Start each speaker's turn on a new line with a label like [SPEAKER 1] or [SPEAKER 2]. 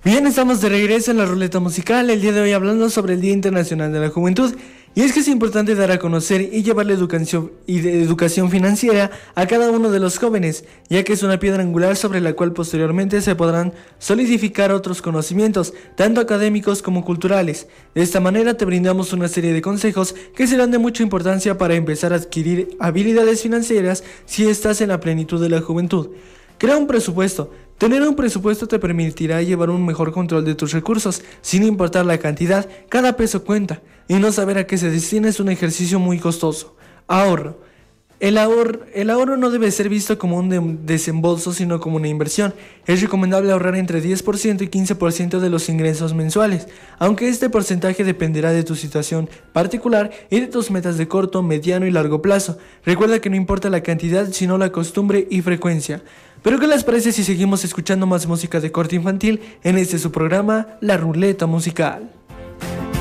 [SPEAKER 1] Bien, estamos de regreso en la ruleta musical, el día de hoy hablando sobre el Día Internacional de la Juventud. Y es que es importante dar a conocer y llevar la educación financiera a cada uno de los jóvenes, ya que es una piedra angular sobre la cual posteriormente se podrán solidificar otros conocimientos, tanto académicos como culturales. De esta manera te brindamos una serie de consejos que serán de mucha importancia para empezar a adquirir habilidades financieras si estás en la plenitud de la juventud. Crea un presupuesto. Tener un presupuesto te permitirá llevar un mejor control de tus recursos, sin importar la cantidad, cada peso cuenta, y no saber a qué se destina es un ejercicio muy costoso. Ahorro. El ahorro no debe ser visto como un desembolso, sino como una inversión. Es recomendable ahorrar entre 10% y 15% de los ingresos mensuales, aunque este porcentaje dependerá de tu situación particular y de tus metas de corto, mediano y largo plazo. Recuerda que no importa la cantidad, sino la costumbre y frecuencia. Pero ¿qué les parece si seguimos escuchando más música de corte infantil en este su programa, La Ruleta Musical?